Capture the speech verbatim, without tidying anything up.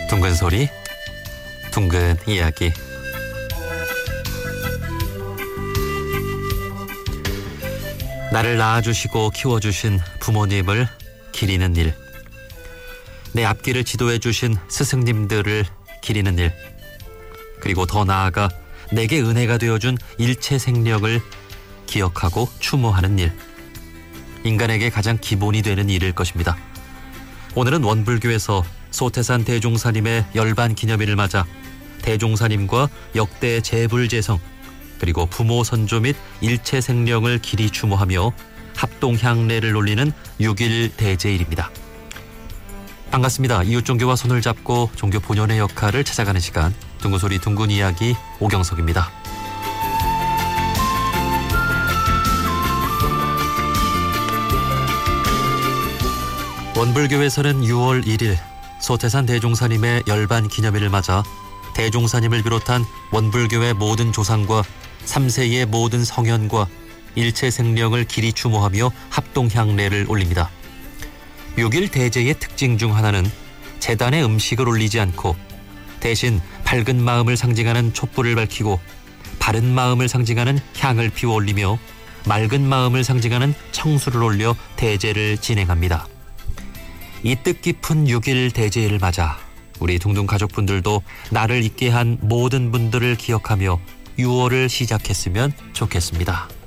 둥근 소리, 둥근 이야기. 나를 낳아주시고 키워주신 부모님을 기리는 일, 내 앞길을 지도해주신 스승님들을 기리는 일, 그리고 더 나아가 내게 은혜가 되어준 일체 생명을 기억하고 추모하는 일, 인간에게 가장 기본이 되는 일일 것입니다. 오늘은 원불교에서 소태산 대종사님의 열반 기념일을 맞아 대종사님과 역대 재불재성, 그리고 부모 선조 및 일체 생명을 기리 추모하며 합동향례를 올리는 육일 대제일입니다. 반갑습니다. 이웃종교와 손을 잡고 종교 본연의 역할을 찾아가는 시간, 둥근소리 둥근 이야기 오경석입니다. 원불교에서는 유월 일일 소태산 대종사님의 열반 기념일을 맞아 대종사님을 비롯한 원불교의 모든 조상과 삼세의 모든 성현과 일체 생명을 기리 추모하며 합동향례를 올립니다. 육일 대제의 특징 중 하나는 제단에 음식을 올리지 않고 대신 밝은 마음을 상징하는 촛불을 밝히고 바른 마음을 상징하는 향을 피워 올리며 맑은 마음을 상징하는 청수를 올려 대제를 진행합니다. 이 뜻깊은 육일 대제를 맞아 우리 둥둥 가족분들도 나를 있게 한 모든 분들을 기억하며 유월을 시작했으면 좋겠습니다.